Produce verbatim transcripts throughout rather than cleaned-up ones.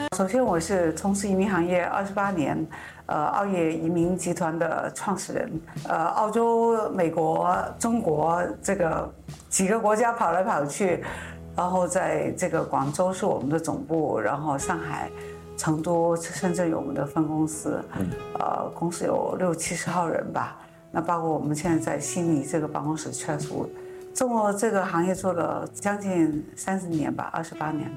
首先，我是从事移民行业二十八年，呃，澳业移民集团的创始人。呃，澳洲、美国、中国这个几个国家跑来跑去，然后在这个广州是我们的总部，然后上海、成都、深圳有我们的分公司，呃，公司有六七十号人吧。那包括我们现在在悉尼这个办公室 Chatswood， 做这个行业做了将近三十年吧，二十八年。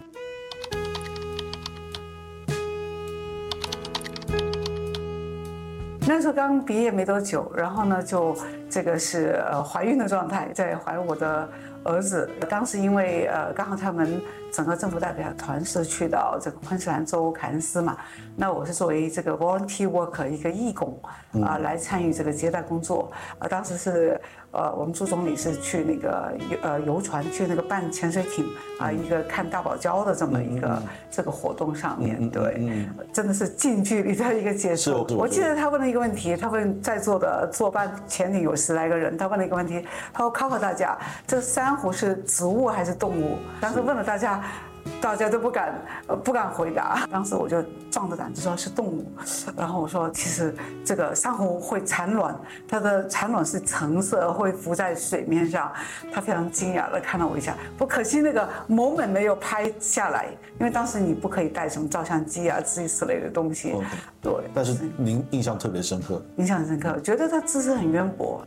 那时候刚毕业没多久，然后呢，就这个是呃怀孕的状态，在怀我的儿子。当时因为呃刚好他们整个政府代表团是去到这个昆士兰州凯恩斯嘛，那我是作为这个 volunteer worker 一个义工啊、呃、来参与这个接待工作。呃，当时是呃我们朱总理是去那个呃游船去那个办潜水艇啊、呃、一个看大堡礁的这么一个这个活动上面，对，真的是近距离的一个接触。我记得他问了一个问题，他问在座的坐办潜艇有十来个人，他问了一个问题，他说考考大家，这珊瑚是植物还是动物？当时问了大家。大家都不敢，呃，不敢回答。当时我就壮着胆子说是动物，然后我说其实这个珊瑚会产卵，它的产卵是橙色，会浮在水面上。他非常惊讶的看了我一下，不可惜那个 moment 没有拍下来，因为当时你不可以带什么照相机啊之类的东西。Okay. 对。 但是您印象特别深刻， 印象很深刻，觉得他知识很渊博。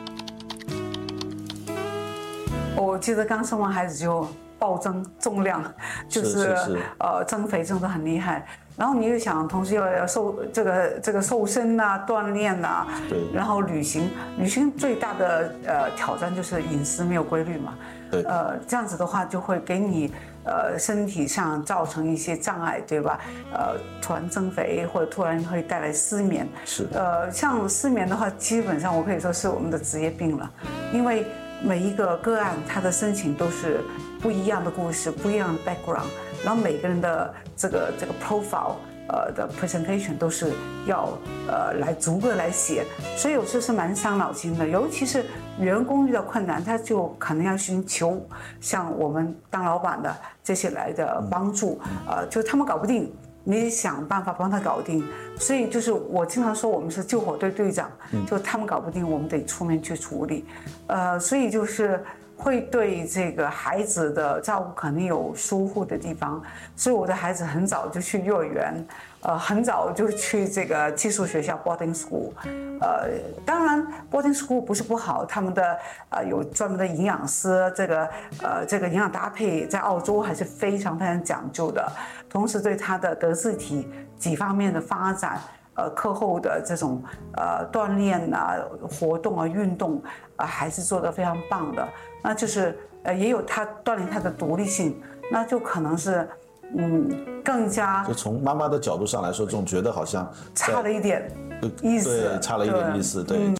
我记得刚生完孩子就。暴增重量，就是是是是呃增肥增得很厉害，然后你又想同时又要瘦这个这个瘦身啊锻炼啊， 对， 然后旅行旅行最大的呃挑战就是饮食没有规律嘛， 对， 呃这样子的话就会给你呃身体上造成一些障碍，对吧？呃突然增肥或者突然会带来失眠， 是， 呃像失眠的话，基本上我可以说是我们的职业病了，因为每一个个案他的申请都是。不一样的故事，不一样的 background， 然后每个人的这个这个 profile， 呃的 presentation 都是要呃来逐个来写，所以有时候是蛮伤脑筋的。尤其是员工遇到困难，他就可能要寻求像我们当老板的这些来的帮助，呃，就他们搞不定，你想办法帮他搞定。所以就是我经常说，我们是救火队队长，就他们搞不定，我们得出面去处理，呃，所以就是。会对这个孩子的照顾可能有疏忽的地方，所以我的孩子很早就去幼儿园，呃，很早就去这个寄宿学校 boarding school， 呃，当然 boarding school 不是不好，他们的呃有专门的营养师，这个呃这个营养搭配在澳洲还是非常非常讲究的，同时对他的德智体几方面的发展。呃，课后的这种呃锻炼啊、活动啊、运动啊，还是做得非常棒的。那就是呃，也有他锻炼他的独立性，那就可能是嗯更加。 就从妈妈的角度上来说，总觉得好像差了一点意思， 对，差了一点意思，对。嗯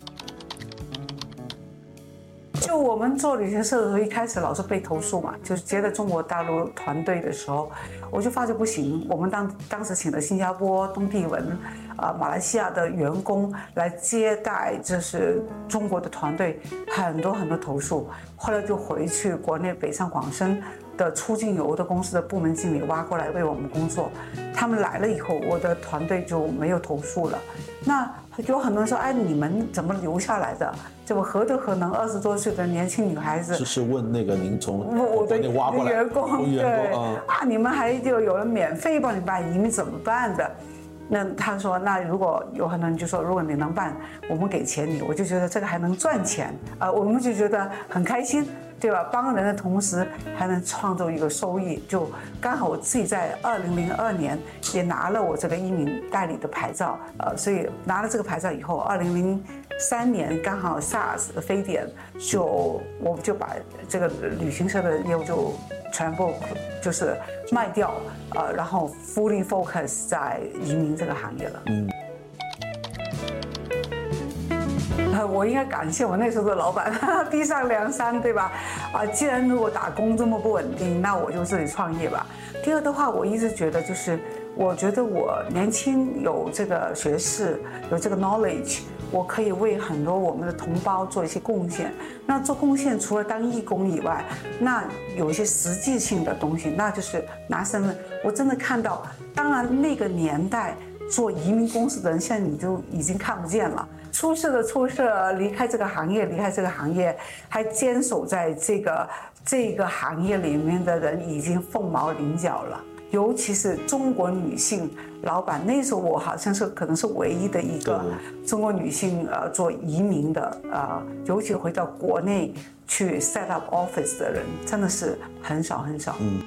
就我们做旅行社的时候，一开始老是被投诉嘛，就是接待中国大陆团队的时候，我就发觉不行。我们当当时请的新加坡、东帝汶、啊、呃、马来西亚的员工来接待，就是中国的团队，很多很多投诉。后来就回去国内北上广深的出境游的公司的部门经理挖过来为我们工作。他们来了以后，我的团队就没有投诉了。那有很多人说，哎，你们怎么留下来的？这么何德何能？二十多岁的年轻女孩子， 是是问那个您从我的挖过来员工， 对啊，你们还就有人免费帮你办移民怎么办的？那他说，那如果有很多人就说，如果你能办，我们给钱你，我就觉得这个还能赚钱，啊、呃，我们就觉得很开心。对吧？帮人的同时还能创造一个收益，就刚好我自己在二零零二年也拿了我这个移民代理的牌照，呃，所以拿了这个牌照以后，二零零三年刚好 SARS 的非典，就我就把这个旅行社的业务就全部就是卖掉，呃，然后 fully focus 在移民这个行业了。嗯。 呃，我应该感谢我那时候的老板，逼上梁山，对吧？啊，既然如果打工这么不稳定，那我就自己创业吧。第二的话，我一直觉得就是，我觉得我年轻有这个学识，有这个 knowledge。我可以为很多我们的同胞做一些贡献。那做贡献除了当义工以外，那有一些实际性的东西，那就是拿身份。我真的看到，当然那个年代做移民公司的人，现在你就已经看不见了。出事的出事，离开这个行业，离开这个行业，还坚守在这个这个行业里面的人，已经凤毛麟角了。尤其是中国女性老板，那时候我好像是可能是唯一的一个中国女性呃做移民的呃，尤其回到国内去 set up office 的人，真的是很少很少。嗯。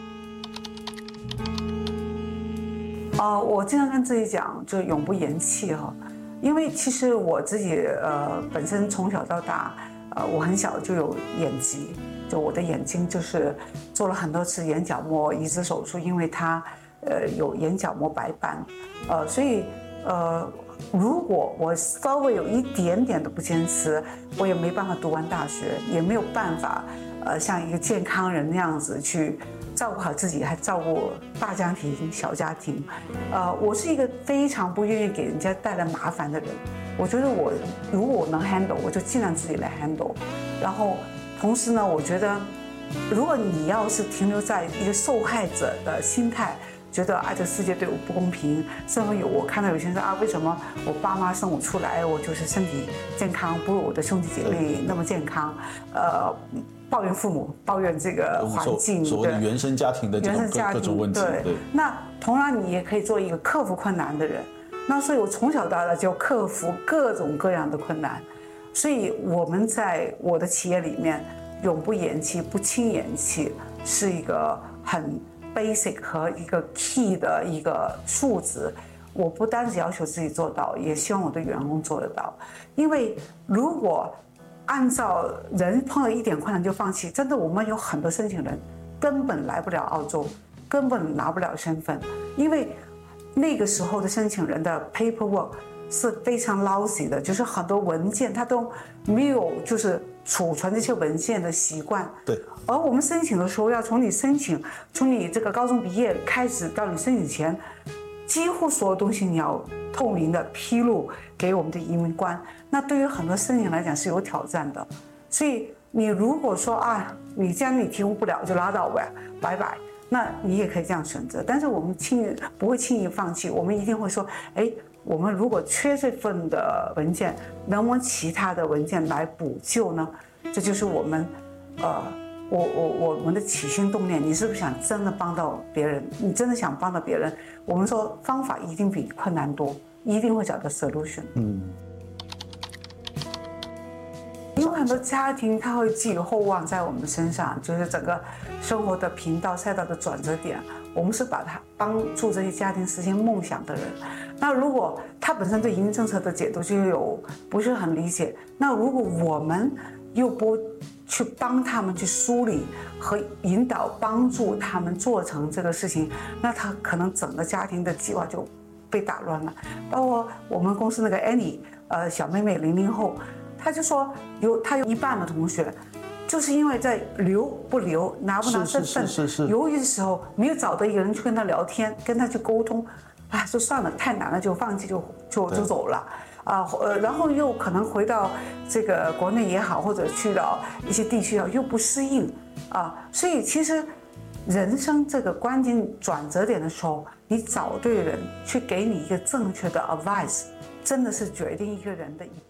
呃，我经常跟自己讲，就永不言弃哈，因为其实我自己呃本身从小到大，呃我很小就有眼疾。就我的眼睛就是做了很多次眼角膜移植手术，因为它呃有眼角膜白斑，呃所以呃如果我稍微有一点点的不坚持，我也没办法读完大学，也没有办法呃像一个健康人那样子去照顾好自己，还照顾大家庭小家庭。呃我是一个非常不愿意给人家带来麻烦的人，我觉得我如果我能 handle， 我就尽量自己来 handle， 然后同时呢，我觉得，如果你要是停留在一个受害者的心态，觉得啊这世界对我不公平，甚至有我看到有些人说啊，为什么我爸妈生我出来，我就是身体健康不如我的兄弟姐妹那么健康，呃，抱怨父母，抱怨这个环境， 所谓的原生家庭的这种各种问题。 对，对那同样你也可以做一个克服困难的人。那所以我从小到大就克服各种各样的困难。所以我们在我的企业里面，永不言弃，不轻言弃，是一个很 basic 和一个 key 的一个数值。我不单只要求自己做到，也希望我的员工做得到。因为如果按照人碰到一点困难就放弃，真的我们有很多申请人根本来不了澳洲，根本拿不了身份，因为那个时候的申请人的 paperwork。是非常 lousy 的，就是很多文件他都没有就是储存这些文件的习惯。 对。 而我们申请的时候，要从你申请，从你这个高中毕业开始到你申请前，几乎所有东西你要透明的披露给我们的移民官。那对于很多申请来讲是有挑战的。所以你如果说啊，你既然你提供不了就拉倒呗，拜拜。那你也可以这样选择，但是我们轻易不会轻易放弃，我们一定会说，哎。我们如果缺这份的文件，能不能其他的文件来补救呢？这就是我们，呃，我我我们的起心动念。你是不是想真的帮到别人？你真的想帮到别人？我们说方法一定比困难多，一定会找到 solution。嗯。因为很多家庭他会寄予厚望在我们身上，就是整个生活的频道赛道的转折点。我们是把他帮助这些家庭实现梦想的人。那如果他本身对移民政策的解读就有不是很理解，那如果我们又不去帮他们去梳理和引导，帮助他们做成这个事情，那他可能整个家庭的计划就被打乱了。包括我们公司那个 Annie， 呃，小妹妹零零后，她就说有她有一半的同学。就是因为在留不留拿不拿身份，犹豫的时候没有找到一个人去跟他聊天，跟他去沟通，啊，就算了，太难了，就放弃，就就就走了，啊，呃，然后又可能回到这个国内也好，或者去到一些地区啊，又不适应，啊，所以其实人生这个关键转折点的时候，你找对人去给你一个正确的 advice， 真的是决定一个人的一。